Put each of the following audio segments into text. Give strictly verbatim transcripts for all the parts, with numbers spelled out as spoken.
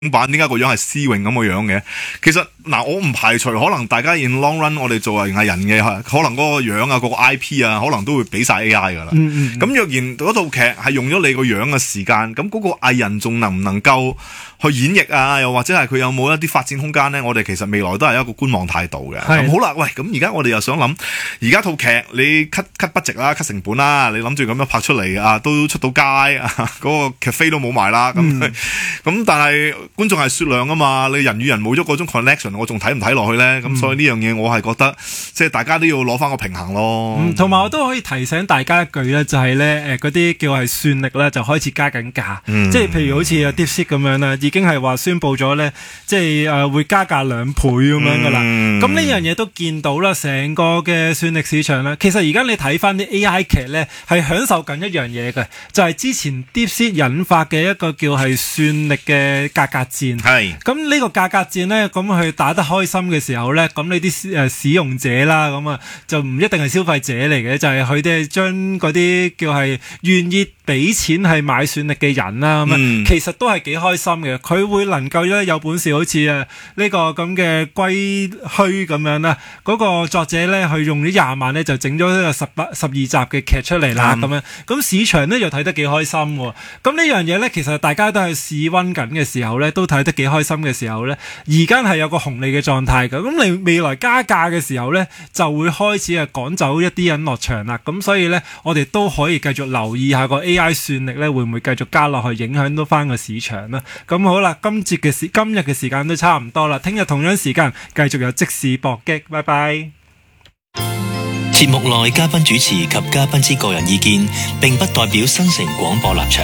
版點解個樣係思穎咁個樣嘅？其實嗱，我唔排除可能大家 in long run，我哋作為藝人嘅，可能嗰個樣啊，嗰個 I P 啊，可能都會俾晒 A I 噶啦。咁、嗯嗯、若然嗰套劇係用咗你個樣嘅時間，咁嗰個藝人仲能唔能夠去演繹啊？又或者係佢有冇一啲發展空間咧？我哋其實未來都係一個觀望態度嘅。咁好啦，喂，咁而家我哋又想諗，而家套劇你 cut cut budget 啦，cut 成本啦，你諗住咁樣拍出嚟啊，都出到街啊，嗰、嗰個劇飛都冇埋啦。咁咁、嗯、但係觀眾係雪亮啊嘛，你人與人冇咗嗰種 connection， 我仲睇唔睇落去咧？咁、嗯、所以呢樣嘢我係覺得，即係大家都要攞翻個平衡咯。 同、嗯、埋我都可以提醒大家一句咧，就係咧，誒嗰啲叫係算力咧，就開始加緊價。嗯、即係譬如好似啊 DeepSeek 咁樣啦，已經係話宣布咗咧，即係誒會加價兩倍咁樣噶啦。咁呢、嗯、樣嘢都見到啦，成個嘅算力市場咧，其實而家你睇翻啲 A I 劇咧，係享受緊一樣嘢嘅，就係、是、之前 DeepSeek 引發嘅一個叫係算力嘅價格戰。係咁呢個價格戰咧，咁佢打得開心嘅時候咧，咁你啲誒使用者啦，咁啊就唔一定係消費者嚟嘅，就係佢哋將嗰啲叫係願意俾錢係買算力嘅人啦，咁啊、嗯、其實都係幾開心嘅。佢會能夠咧有本事好似誒呢個咁嘅龜墟咁樣啦，嗰、那個作者咧佢用咗廿萬咧就整咗呢個十八十二集嘅劇出嚟啦，咁、嗯、樣咁市場咧又睇得幾開心喎。咁呢樣嘢咧其實大家都係試溫緊嘅時候咧，都睇得幾開心嘅時候咧，而家係有個紅利嘅狀態嘅。咁你未來加價嘅時候咧，就會開始係趕走一啲人落場啦。咁所以咧，我哋都可以繼續留意下個 A I 算力咧，會唔會繼續加落去，影響到翻個市場啦。咁好啦，今節嘅時今日嘅時間都差唔多啦，聽日同樣時間繼續有即時搏擊，拜拜。 節目內嘉賓主持及嘉賓之個人意見，並不代表新城廣播立場。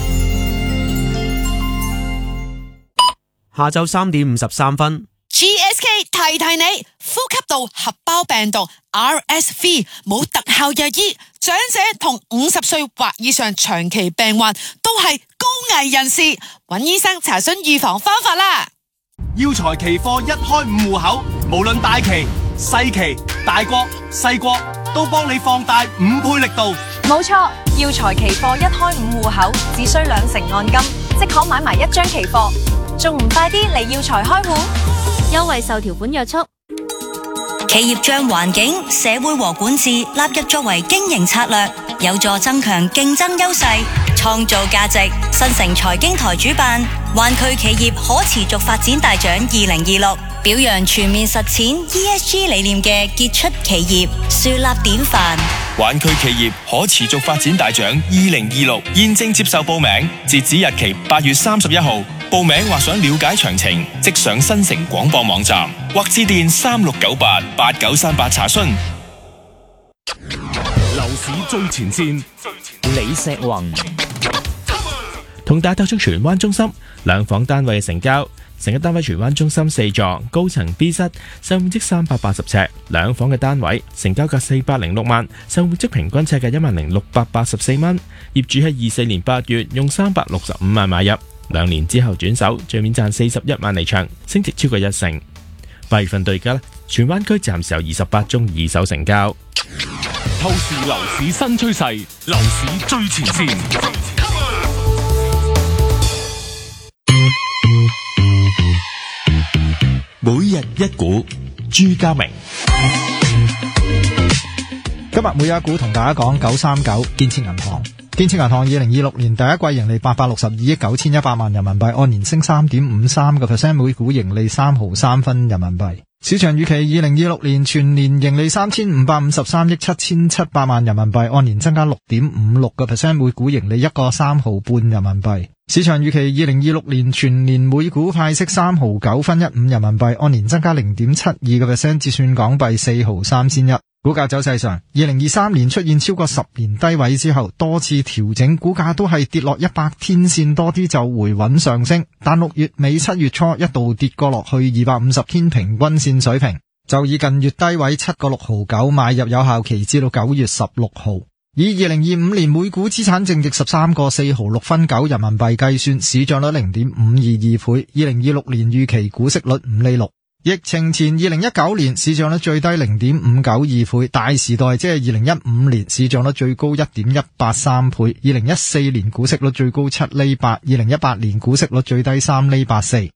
下晝三點五十三分 ，G S K 提提你，呼吸道合胞病毒 R S V 冇特效藥醫，長者同五十歲或以上長期病患都係高危人士，揾醫生查詢預防方法啦。 耀才期貨一開五戶口，無論大期、細期、大國、細國，都幫你放大五倍力度。 冇錯，耀才期貨一開五戶口，只需兩成按金，即可買埋一張期貨。仲唔快啲嚟耀才開戶？優惠受條款約束。 企業將環境、社會和管治納入作為經營策略，有助增強競爭優勢，創造價值。新城財經台主辦灣區企業可持續發展大獎二零二六，表揚全面實踐 E S G 理念嘅傑出企業，樹立典範。 灣區企業可持續發展大獎二零二六現正接受報名，截止日期八月三十一號。報名或想了解詳情，即上新城廣播網站或致電三六九八八九三八查詢。 樓市最前線，李石宏同大鬥出荃灣中心兩房單位嘅成交，成一單位荃灣中心四座高層 B 室，實面積三百八十尺，兩房嘅單位成交價四百零六萬，實面積平均尺價一萬零六百八十四蚊。業主喺二四年八月用三百六十五萬買入。兩年之後轉手，最面賺四十一萬離場，升值超過一成。八月份到而家，荃灣區暫時有二十八宗二手成交。透視樓市新趨勢，樓市最前線。 每日一股，朱家明。 今日每日一股同大家講九三九建設銀行。建設銀行二零二六年第一季盈利八百六十二億九千一百萬人民幣，按年升三點五三個 percent， 每股盈利三毫三分人民幣。市場預期二零二六年全年盈利三千五百五十三億七千七百萬人民幣，按年增加六點五六個 percent， 每股盈利一個三毫半人民幣。市場預期二零二六年全年每股派息三毫九分一五人民幣，按年增加零點七二個 percent， 折算港幣四毫三千一。股價走勢上，二零二三年出現超過十年低位之後，多次調整，股價都係跌落一百天線多啲就回穩上升，但六月尾七月初一度跌過落去二百五十天平均線水平，就以近月低位七個六毫九買入有效期至到九月十六號。以二零二五年每股資產淨值十三個四毫六分九人民幣計算，市賬率零點五二二倍，二零二六年預期股息率五厘六。 疫情前二零一九年市賬率最低零點五九二倍，大時代即係二零一五年市賬率最高一點一八三倍，二零一四年股息率最高七厘八，二零一八年股息率最低三厘八四。